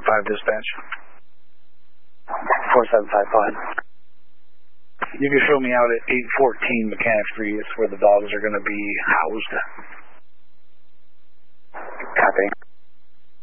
dispatch. 4755, go ahead. You can show me out at 814 Mechanic Street. It's where the dogs are going to be housed. Copy.